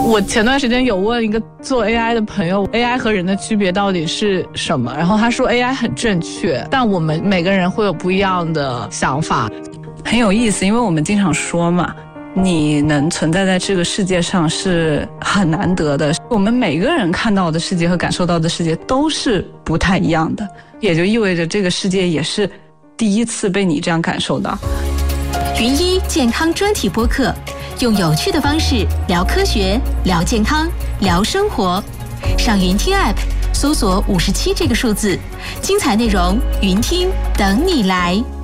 我前段时间有问一个做 AI 的朋友 AI 和人的区别到底是什么，然后他说 AI 很正确，但我们每个人会有不一样的想法。 很有意思，因为我们经常说嘛，你能存在在这个世界上是很难得的，我们每个人看到的世界和感受到的世界都是不太一样的，也就意味着这个世界也是第一次被你这样感受到。 云医健康专题播客，用有趣的方式聊科学、聊健康、聊生活。上云听 App 搜索57这个数字，精彩内容云听等你来。